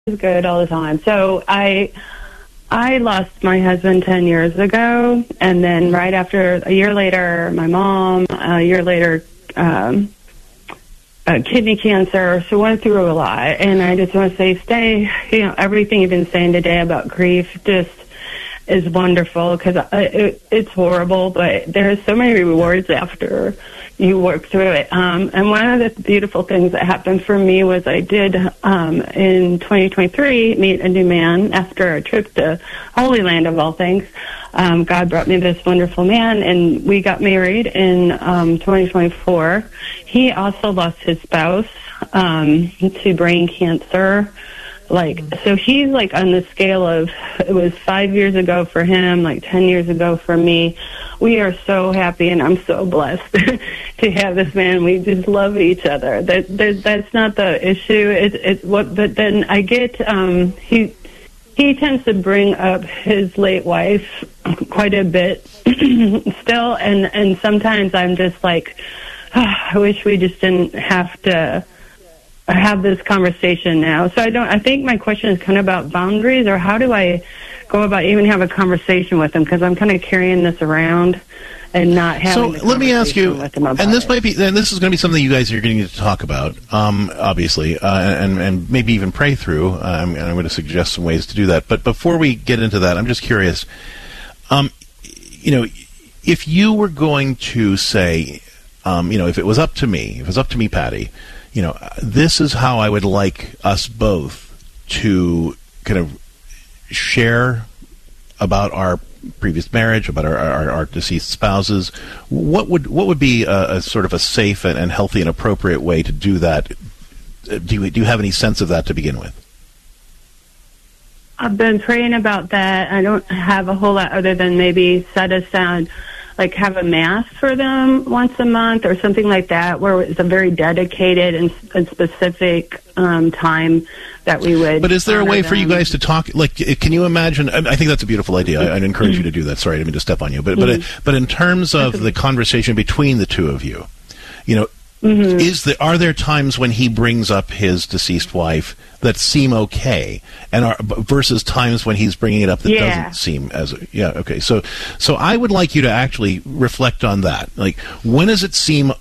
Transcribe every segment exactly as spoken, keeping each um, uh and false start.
is good all the time. So I I lost my husband ten years ago, and then right after, a year later, my mom, a year later, um, uh, kidney cancer. So went through a lot, and I just want to say, stay, you know, everything you've been saying today about grief just is wonderful, because it, it's horrible, but there's so many rewards after you work through it. Um, and one of the beautiful things that happened for me was I did, um, in twenty twenty-three, meet a new man after a trip to Holy Land, of all things. Um, God brought me this wonderful man, and we got married in um, twenty twenty-four. He also lost his spouse um, to brain cancer. Like, so he's like on the scale of, it was five years ago for him, like ten years ago for me. We are so happy, and I'm so blessed to have this man. We just love each other. That, that that's not the issue. It's it's what. But then I get um, he he tends to bring up his late wife quite a bit still, and and sometimes I'm just like, oh, I wish we just didn't have to have this conversation now. So I don't, I think my question is kind of about boundaries, or how do I go about even have a conversation with him, because I'm kind of carrying this around and not having. So let me ask you, and this it. might be, and this is going to be something you guys are going to talk about, um, obviously, uh, and and maybe even pray through. Um, and I'm going to suggest some ways to do that. But before we get into that, I'm just curious. Um, you know, if you were going to say, um, you know, if it was up to me, if it was up to me, Patty, you know, this is how I would like us both to kind of share about our previous marriage, about our, our, our deceased spouses. What would what would be a, a sort of a safe and, and healthy and appropriate way to do that? Do you, do you have any sense of that to begin with? I've been praying about that. I don't have a whole lot other than maybe set aside, like have a mass for them once a month or something like that, where it's a very dedicated and, and specific um, time that we would. But is there a way them. for you guys to talk? Like, can you imagine? I think that's a beautiful idea. I, I'd encourage you to do that. Sorry, I didn't mean to step on you. But mm-hmm. but but in terms of the conversation between the two of you, you know, mm-hmm. is there are there times when he brings up his deceased wife that seem okay, and are, versus times when he's bringing it up that yeah. doesn't seem as yeah okay. So so I would like you to actually reflect on that. Like, when does it seem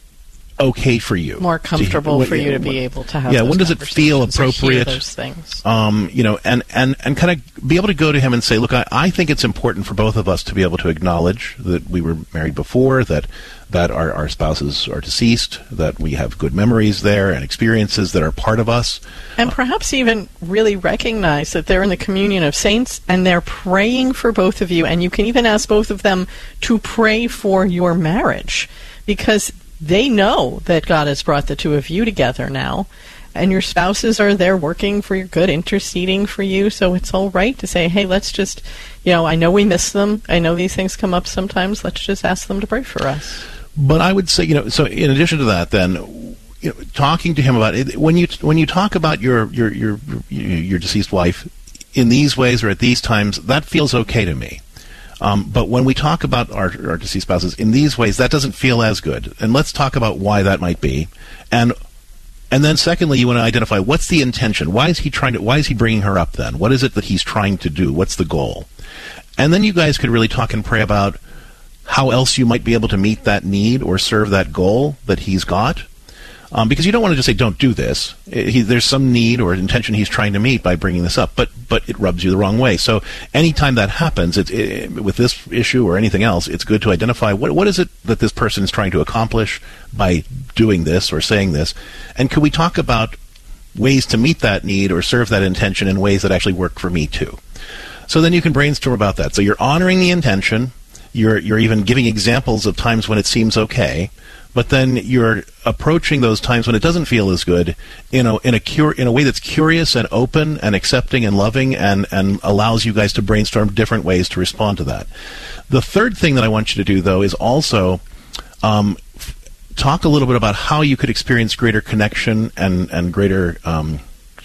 okay for you? More comfortable to, for when, you to be able to have. Yeah, those when does it feel appropriate? Those things. Um, you know, and, and, and kind of be able to go to him and say, look, I, I think it's important for both of us to be able to acknowledge that we were married before, that that our, our spouses are deceased, that we have good memories there and experiences that are part of us. And perhaps even really recognize that they're in the communion of saints and they're praying for both of you. And you can even ask both of them to pray for your marriage, because they know that God has brought the two of you together now, and your spouses are there working for your good, interceding for you, so it's all right to say, hey, let's just, you know, I know we miss them, I know these things come up sometimes, let's just ask them to pray for us. But I would say, you know, so in addition to that, then, you know, talking to him about it, when you when you talk about your your your your deceased wife in these ways or at these times, that feels okay to me. Um, but when we talk about our, our deceased spouses in these ways, that doesn't feel as good. And let's talk about why that might be. And and then secondly, you want to identify what's the intention. Why is he trying to? Why is he bringing her up then? What is it that he's trying to do? What's the goal? And then you guys could really talk and pray about how else you might be able to meet that need or serve that goal that he's got. Um, because you don't want to just say, don't do this. He, there's some need or intention he's trying to meet by bringing this up, but but it rubs you the wrong way. So anytime that happens, it, it, with this issue or anything else, it's good to identify what what is it that this person is trying to accomplish by doing this or saying this, and could we talk about ways to meet that need or serve that intention in ways that actually work for me too. So then you can brainstorm about that. So you're honoring the intention, you're you're even giving examples of times when it seems okay, but then you're approaching those times when it doesn't feel as good in a in a cur- in a way that's curious and open and accepting and loving and, and allows you guys to brainstorm different ways to respond to that. The third thing that I want you to do, though, is also um, f- talk a little bit about how you could experience greater connection and, and greater um,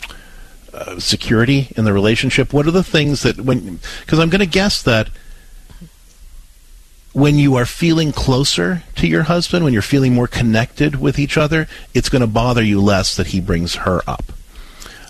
uh, security in the relationship. What are the things that, when, because I'm going to guess that when you are feeling closer to your husband, when you're feeling more connected with each other, it's going to bother you less that he brings her up.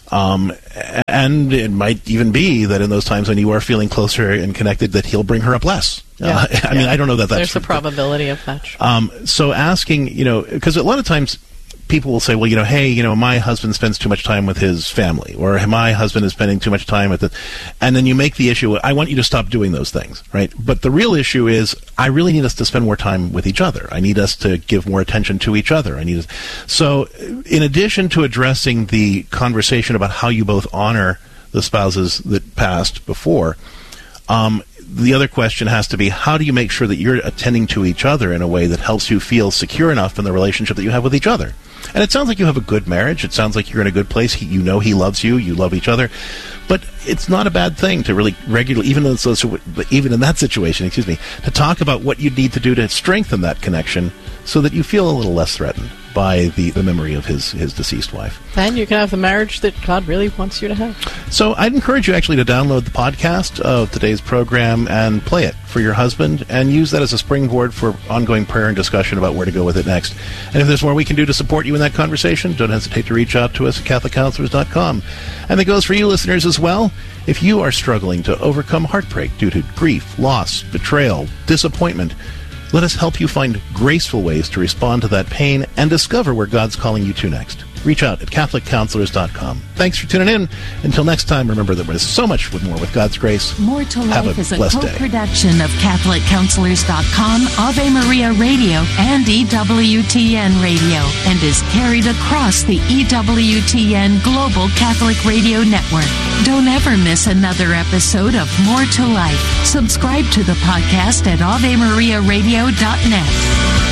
Um, and it might even be that in those times when you are feeling closer and connected, that he'll bring her up less. Yeah. Uh, I yeah. mean, I don't know that that's There's true, a probability of that. but, um, so asking, you know, because a lot of times people will say, well, you know, hey, you know, my husband spends too much time with his family, or my husband is spending too much time with it. And then you make the issue, I want you to stop doing those things, right? But the real issue is, I really need us to spend more time with each other. I need us to give more attention to each other. I need us. So in addition to addressing the conversation about how you both honor the spouses that passed before, um, the other question has to be, how do you make sure that you're attending to each other in a way that helps you feel secure enough in the relationship that you have with each other? And it sounds like you have a good marriage. It sounds like you're in a good place. He, you know he loves you. You love each other. But it's not a bad thing to really regularly, even in, those, even in that situation, excuse me, to talk about what you need to do to strengthen that connection so that you feel a little less threatened by the, the memory of his, his deceased wife. Then you can have the marriage that God really wants you to have. So I'd encourage you actually to download the podcast of today's program and play it for your husband and use that as a springboard for ongoing prayer and discussion about where to go with it next. And if there's more we can do to support you in that conversation, don't hesitate to reach out to us at Catholic Counselors dot com. And that goes for you listeners as well. If you are struggling to overcome heartbreak due to grief, loss, betrayal, disappointment, let us help you find graceful ways to respond to that pain and discover where God's calling you to next. Reach out at Catholic Counselors dot com. Thanks for tuning in. Until next time, remember that there's so much more with God's grace. More to Life a is a blessed co-production of Catholic Counselors dot com, Ave Maria Radio, and E W T N Radio, and is carried across the E W T N Global Catholic Radio Network. Don't ever miss another episode of More to Life. Subscribe to the podcast at Ave Maria Radio dot net.